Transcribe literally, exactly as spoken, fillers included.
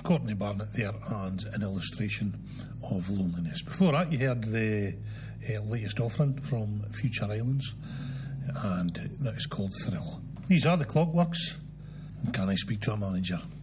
Courtney Barnett there, and an illustration of loneliness. Before that, you heard the uh, latest offering from Future Islands, and that is called Thrill. These are the Clockworks. Can I speak to a manager?